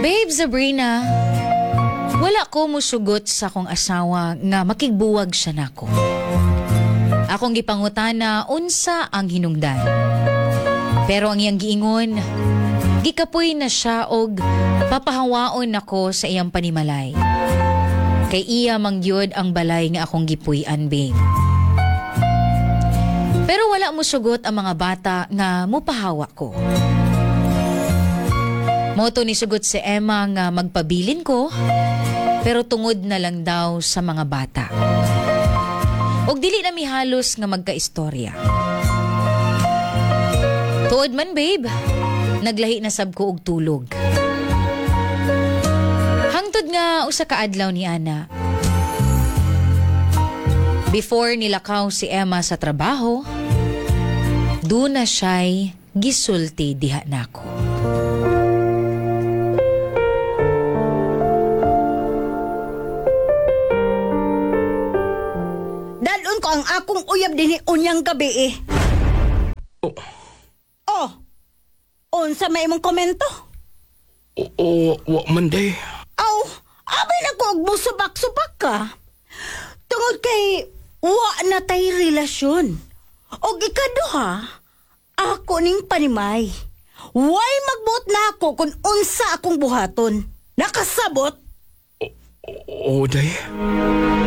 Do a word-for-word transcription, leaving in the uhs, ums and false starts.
Babe Sabrina, wala ko musugot sa akong asawa nga makigbuwag siya nako. Akong gipangutana unsa ang hinungdan. Pero ang iyang giingon, gikapoy na siya og papahawaon nako sa iyang panimalay. Kay iya mangyod ang balay nga akong gipuy-an, babe. Pero wala mo sugot ang mga bata nga mupahawa ko. Moto ni sugot si Emma nga magpabilin ko, pero tungod na lang daw sa mga bata. Og dili na mihalos nga magkaistorya. Tuod man, babe, naglahi na sab ko og tulog. Hangtod nga usa ka adlaw ni Ana. Before nilakaw si Emma sa trabaho, doon na siya'y gisulti diha nako. Dalon ko ang akong uyab din unyang gabi eh. Oh, Oh, unsa may imong komento? oo, wa man day. Aw, abay na ko og musubak-subak ka. Tungod kay wa na tay relasyon. Og ikaduha, ako ning panimay. Way magbuot na ako kung unsa akong buhaton. Nakasabot? Oo, day.